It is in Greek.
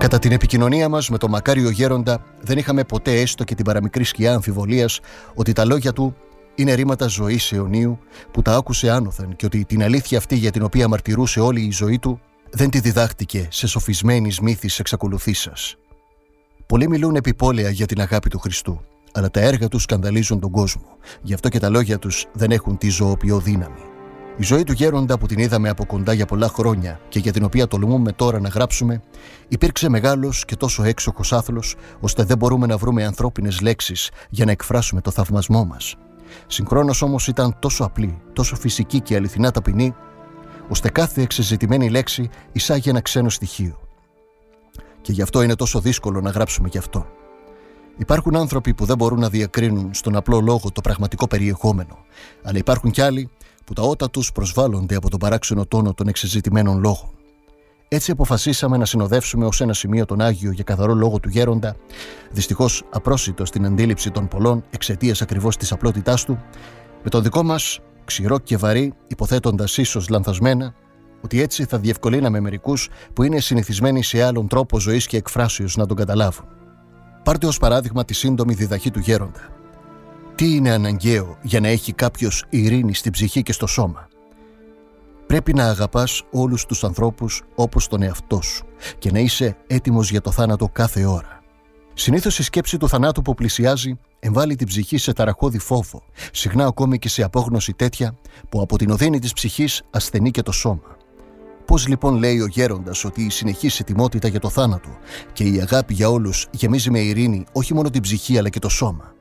Κατά την επικοινωνία μας με τον μακάριο γέροντα, δεν είχαμε ποτέ έστω και την παραμικρή σκιά αμφιβολίας ότι τα λόγια του είναι ρήματα ζωής αιωνίου που τα άκουσε άνωθεν και ότι την αλήθεια αυτή για την οποία μαρτυρούσε όλη η ζωή του δεν τη διδάχτηκε σε σοφισμένης μύθης εξακολουθήσας. Πολλοί μιλούν επιπόλαια για την αγάπη του Χριστού, αλλά τα έργα τους σκανδαλίζουν τον κόσμο. Γι' αυτό και τα λόγια τους δεν έχουν τη ζωοποιό δύναμη. Η ζωή του γέροντα που την είδαμε από κοντά για πολλά χρόνια και για την οποία τολμούμε τώρα να γράψουμε, υπήρξε μεγάλος και τόσο έξοχος άθλος, ώστε δεν μπορούμε να βρούμε ανθρώπινες λέξεις για να εκφράσουμε το θαυμασμό μας. Συγχρόνως όμως ήταν τόσο απλή, τόσο φυσική και αληθινά ταπεινή, ώστε κάθε εξεζητημένη λέξη εισάγει ένα ξένο στοιχείο. Και γι' αυτό είναι τόσο δύσκολο να γράψουμε γι' αυτό. Υπάρχουν άνθρωποι που δεν μπορούν να διακρίνουν στον απλό λόγο το πραγματικό περιεχόμενο, αλλά υπάρχουν κι άλλοι που τα ότα τους προσβάλλονται από τον παράξενο τόνο των εξεζητημένων λόγων. Έτσι αποφασίσαμε να συνοδεύσουμε ως ένα σημείο τον Άγιο για καθαρό λόγο του γέροντα, δυστυχώς απρόσιτο στην αντίληψη των πολλών εξαιτίας ακριβώς της απλότητάς του, με τον δικό μας ξηρό και βαρύ, υποθέτοντας ίσως λανθασμένα ότι έτσι θα διευκολύναμε μερικούς που είναι συνηθισμένοι σε άλλον τρόπο ζωής και εκφράσεως να τον καταλάβουν. Πάρτε ως παράδειγμα τη σύντομη διδαχή του γέροντα. Τι είναι αναγκαίο για να έχει κάποιος ειρήνη στην ψυχή και στο σώμα? Πρέπει να αγαπάς όλους τους ανθρώπους όπως τον εαυτό σου και να είσαι έτοιμος για το θάνατο κάθε ώρα. Συνήθως η σκέψη του θανάτου που πλησιάζει εμβάλλει την ψυχή σε ταραχώδη φόβο, συχνά ακόμη και σε απόγνωση τέτοια που από την οδύνη της ψυχής ασθενεί και το σώμα. Πώς λοιπόν λέει ο γέροντας ότι η συνεχής ετοιμότητα για το θάνατο και η αγάπη για όλους γεμίζει με ειρήνη όχι μόνο την ψυχή αλλά και το σώμα?